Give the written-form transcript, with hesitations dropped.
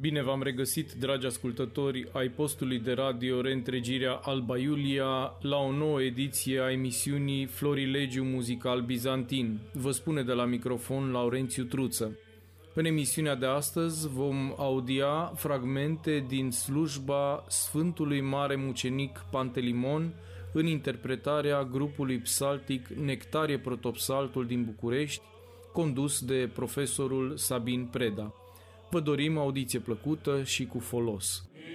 Bine v-am regăsit, dragi ascultători ai postului de radio Reîntregirea Alba Iulia, la o nouă ediție a emisiunii Florilegiu Muzical Bizantin. Vă spune de la microfon Laurențiu Truță. În emisiunea de astăzi vom audia fragmente din slujba Sfântului Mare Mucenic Pantelimon în interpretarea grupului psaltic Nectarie Protopsaltul din București, condus de profesorul Sabin Preda. Vă dorim audiție plăcută și cu folos.